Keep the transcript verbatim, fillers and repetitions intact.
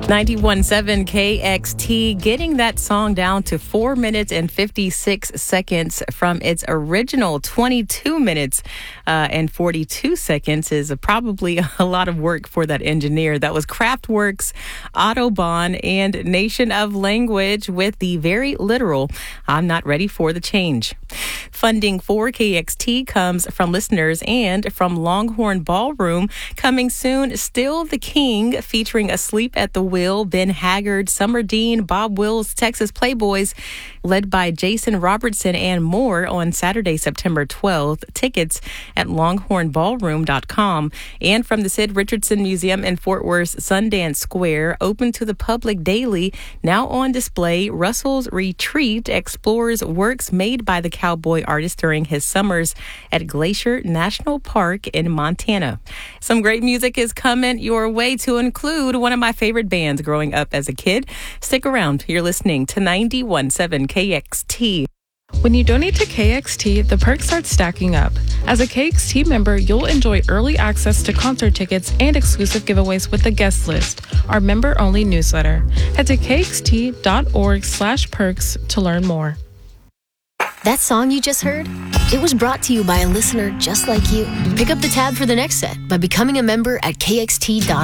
ninety-one point seven K X T, getting that song down to four minutes and fifty-six seconds from its original twenty-two minutes uh, and forty-two seconds is probably a lot of work for that engineer. That was Kraftwerk's Autobahn and Nation of Language with the very literal "I'm not ready for the change." Funding for K X T comes from listeners and from Longhorn Ballroom. Coming soon, Still the King, featuring Asleep at the Wheel, Ben Haggard, Summer Dean, Bob Wills, Texas Playboys, led by Jason Robertson, and more on Saturday, September twelfth. Tickets at longhorn ballroom dot com. And from the Sid Richardson Museum in Fort Worth's Sundance Square, open to the public daily, now on display, Russell's Retreat explores works made by the cowboy artist during his summers at Glacier National Park in Montana. Some great music is coming your way, to include one of my favorite bands growing up as a kid. Stick around. You're listening to ninety-one point seven K X T. When you donate to K X T, the perks start stacking up. As a K X T member, you'll enjoy early access to concert tickets and exclusive giveaways with the guest list, our member-only newsletter. Head to kxt.org slash perks to learn more. That song you just heard? It was brought to you by a listener just like you. Pick up the tab for the next set by becoming a member at K X T dot org.